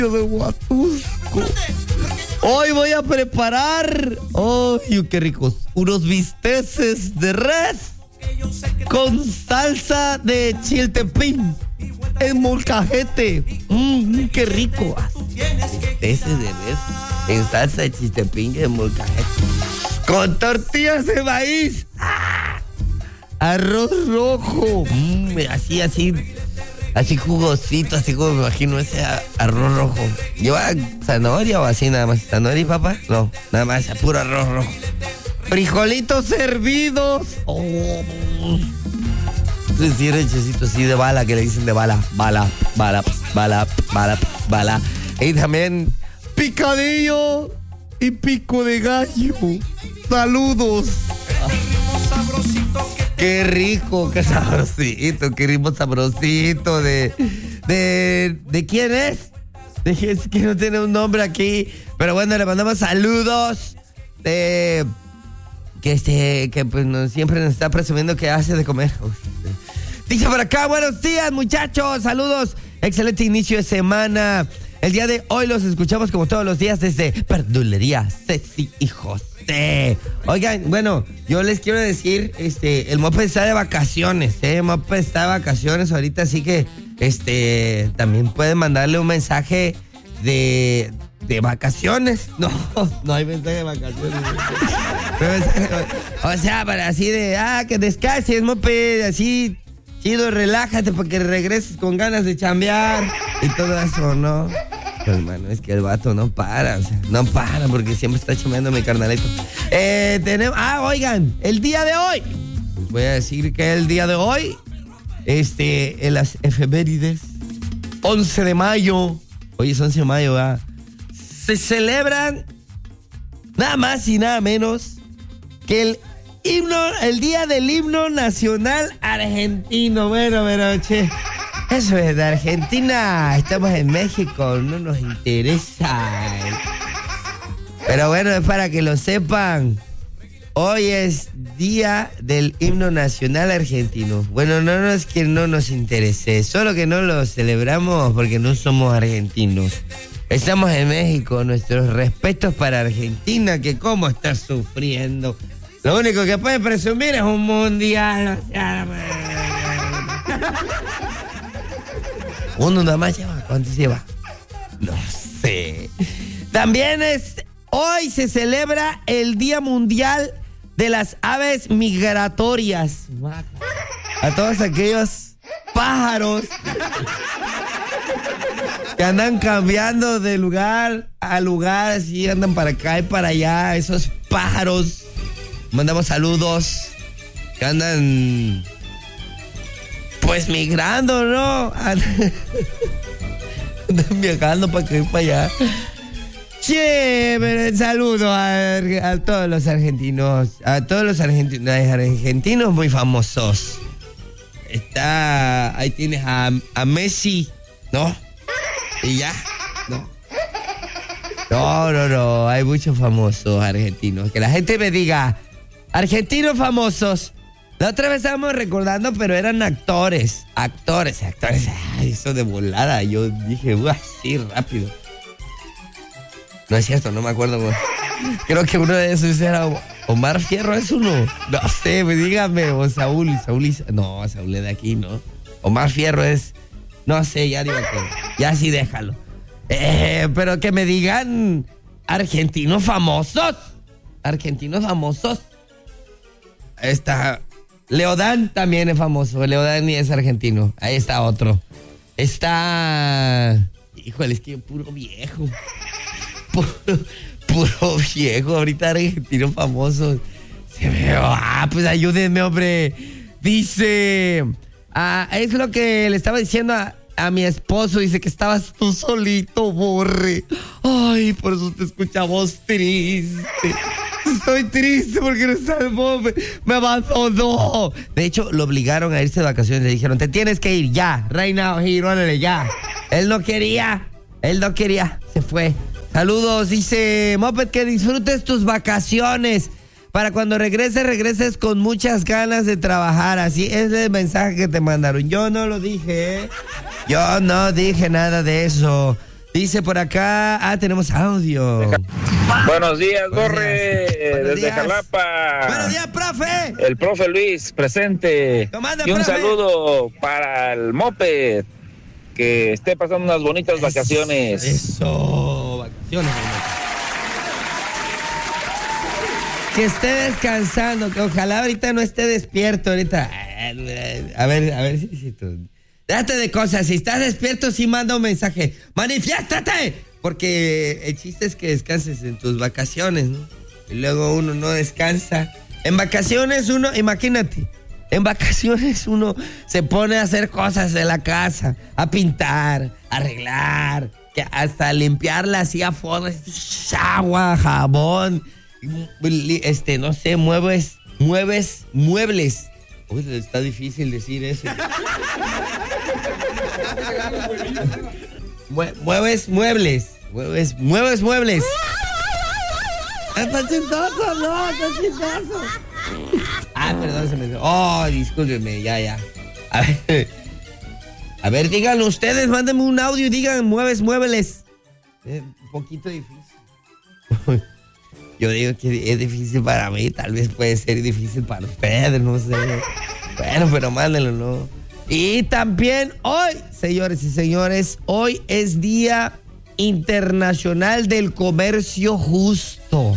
de Huatusco. Hoy voy a preparar, qué ricos, unos bisteces de res con salsa de chiltepín en molcajete. Qué rico. Bisteces de res en salsa de chiltepín en molcajete. Con tortillas de maíz. Arroz rojo. Así jugosito, así como me imagino ese arroz rojo. ¿Lleva zanahoria o así nada más? ¿Zanahoria y papa? No, nada más, puro arroz rojo. Frijolitos hervidos. Sí, rechecito así de bala, que le dicen de bala. Bala. Y también picadillo y pico de gallo. Saludos. Qué rico, qué sabrosito, qué ritmo sabrosito de quién es. Es que no tiene un nombre aquí, pero bueno, le mandamos saludos que pues siempre nos está presumiendo que hace de comer. Dice por acá, buenos días muchachos, saludos, excelente inicio de semana. El día de hoy los escuchamos como todos los días desde Verdulería Ceci y José. Oigan, bueno, yo les quiero decir, el Moped está de vacaciones, el Moped está de vacaciones ahorita, así que, también pueden mandarle un mensaje de vacaciones. No hay mensaje de vacaciones. O sea, para así de, que descanses, Moped, así, chido, relájate para que regreses con ganas de chambear y todo eso, ¿no? Pues, hermano, es que el vato no para, no para porque siempre está chambeando mi carnalito. Oigan, el día de hoy, les voy a decir que el día de hoy, en las efemérides, 11 de mayo, hoy es 11 de mayo, se celebran nada más y nada menos que el día del himno nacional argentino. Bueno, che. Eso es de Argentina, estamos en México, no nos interesa. Pero bueno, es para que lo sepan. Hoy es día del himno nacional argentino. Bueno, no es que no nos interese, solo que no lo celebramos porque no somos argentinos. Estamos en México, nuestros respetos para Argentina, que cómo está sufriendo. Lo único que puede presumir es un mundial. Uno nada más lleva. ¿Cuántos lleva? No sé. También hoy se celebra el Día Mundial de las Aves Migratorias. A todos aquellos pájaros que andan cambiando de lugar a lugar, así andan para acá y para allá. Esos pájaros, mandamos saludos, que andan pues migrando, ¿no? Andan viajando para acá y para allá. Chévere, saludo a todos los argentinos, argentinos muy famosos. Ahí tienes a Messi, ¿no? Y ya, no, hay muchos famosos argentinos. Que la gente me diga, argentinos famosos. La otra vez estábamos recordando, pero eran actores. Ay, eso de volada. Yo dije, así rápido. No es cierto, no me acuerdo. Creo que uno de esos era Omar Fierro, ¿es uno? No sé, dígame. O Saúl. No, Saúl es de aquí, ¿no? Omar Fierro es... No sé, ya digo que... Ya sí, déjalo. Pero que me digan... Argentinos famosos. Leodán también es famoso. Leodán es argentino. Ahí está otro. Híjole, es que puro viejo. Puro viejo. Ahorita argentino famoso. Pues ayúdenme, hombre. Dice... es lo que le estaba diciendo a mi esposo. Dice que estabas tú solito, Borre. Ay, por eso te escuchamos triste. Estoy triste porque no está el Bob. Me abandonó. De hecho, lo obligaron a irse de vacaciones. Le dijeron, te tienes que ir ya. Right now, here, órale, ya. Él no quería. Se fue. Saludos. Dice, Moped, que disfrutes tus vacaciones. Para cuando regreses con muchas ganas de trabajar. Así es el mensaje que te mandaron. Yo no lo dije, Yo no dije nada de eso. Dice por acá, tenemos audio. Buenos días, Borre, Buenos desde días. Jalapa. Buenos días, profe. El profe Luis, presente. ¿Cómo anda, Y un profe? saludo para el Moped, que esté pasando unas bonitas vacaciones. Eso, vacaciones, hermano. Que esté descansando, que ojalá ahorita no esté despierto ahorita. A ver si tú... Date de cosas, si estás despierto sí manda un mensaje. ¡Manifiéstate! Porque el chiste es que descanses en tus vacaciones, ¿no? Y luego uno no descansa. En vacaciones uno, imagínate, en vacaciones uno se pone a hacer cosas en la casa, a pintar, a arreglar, que hasta limpiarla así a fondo, agua, jabón, no sé, mueves muebles. Uy, está difícil decir eso. Mueves muebles. Está chistoso, no, está chistoso. Perdón, se me dio. Oh, discúlpeme, ya. A ver, díganlo ustedes, mándenme un audio y digan, muebles. Un poquito difícil. Yo digo que es difícil para mí, tal vez puede ser difícil para ustedes, no sé. Bueno, pero mándenlo, ¿no? Y también hoy, señores y señores, hoy es Día Internacional del Comercio Justo.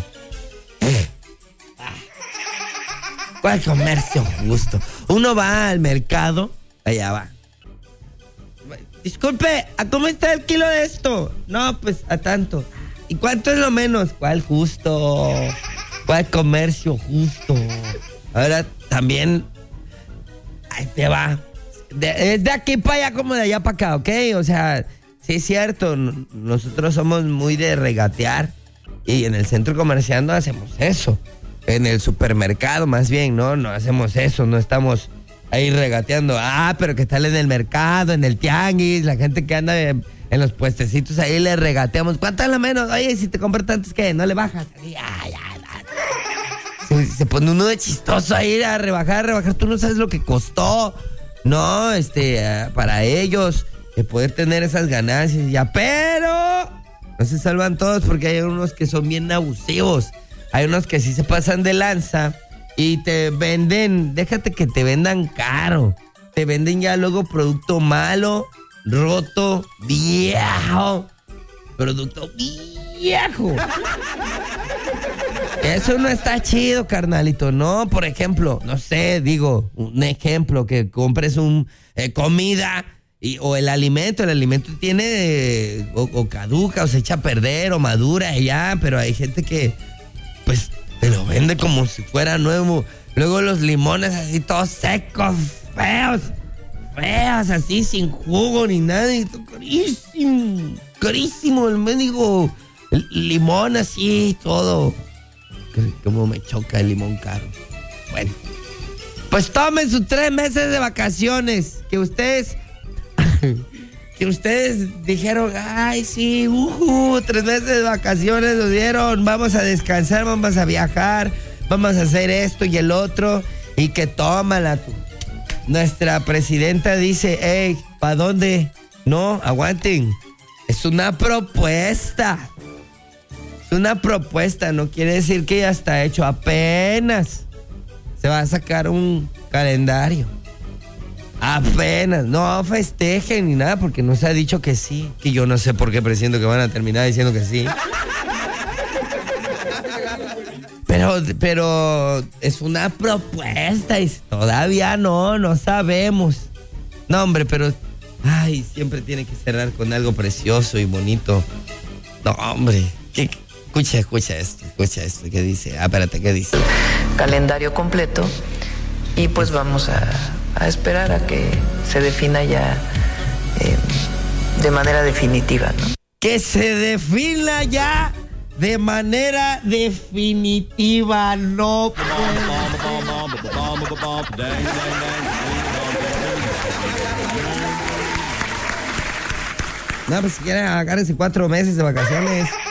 ¿Cuál comercio justo? Uno va al mercado, allá va. Disculpe, ¿a cómo está el kilo de esto? No, pues a tanto. ¿Y cuánto es lo menos? ¿Cuál justo? ¿Cuál comercio justo? Ahora también, ahí te va. Es de aquí para allá como de allá para acá, ¿ok? O sea, sí es cierto, nosotros somos muy de regatear y en el centro comercial no hacemos eso. En el supermercado más bien, no hacemos eso, no estamos ahí regateando. Pero que tal en el mercado, en el tianguis, la gente que anda en los puestecitos ahí le regateamos. ¿Cuánto es lo menos? Oye, si te compro tantos, ¿qué? ¿No le bajas? Se pone uno de chistoso ahí a rebajar. Tú no sabes lo que costó. No, para ellos, poder tener esas ganancias ya. Pero no se salvan todos porque hay unos que son bien abusivos. Hay unos que sí se pasan de lanza y te venden, déjate que te vendan caro. Te venden ya luego producto malo, roto, viejo. Producto viejo. Eso no está chido, carnalito, ¿no? Por ejemplo, no sé, digo, un ejemplo, que compres comida o el alimento tiene o caduca o se echa a perder o madura y ya, pero hay gente que pues te lo vende como si fuera nuevo. Luego los limones así todos secos, feos, así sin jugo ni nada, y carísimo el mendigo el limón así, todo. Como me choca el limón caro. Bueno, pues tomen sus 3 meses de vacaciones. Que ustedes dijeron, ay, sí, 3 meses de vacaciones nos dieron. Vamos a descansar, vamos a viajar, vamos a hacer esto y el otro. Y que tómala tú. Nuestra presidenta dice, hey, ¿para dónde? No, aguanten. Es una propuesta. Una propuesta, no quiere decir que ya está hecho, apenas se va a sacar un calendario, apenas, no festejen ni nada porque no se ha dicho que sí, que yo no sé por qué presiento que van a terminar diciendo que sí, pero es una propuesta y todavía no sabemos, no hombre, pero siempre tiene que cerrar con algo precioso y bonito, no hombre, Escucha esto, ¿qué dice? Espérate, ¿qué dice? Calendario completo y pues vamos a esperar a que se defina ya de manera definitiva, ¿no? Que se defina ya de manera definitiva, no. No, pues si quieren, agárrense 4 meses de vacaciones.